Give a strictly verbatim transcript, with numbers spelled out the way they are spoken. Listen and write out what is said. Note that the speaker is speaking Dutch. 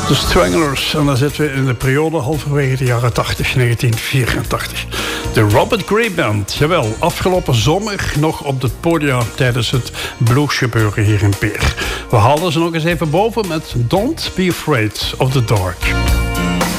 De Stranglers. En dan zitten we in de periode halverwege de jaren tachtig, negentien vierentachtig. De Robert Gray Band. Jawel, afgelopen zomer nog op het podium tijdens het bluesgebeuren hier in Peer. We haalden ze nog eens even boven met Don't Be Afraid of the Dark.